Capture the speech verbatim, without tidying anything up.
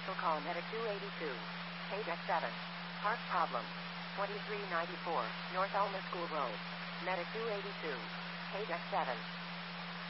Special call Medic two eighty-two. Page X seven. Park problem. twenty-three ninety-four, North Elma School Road. Medic two eighty-two. Page X seven.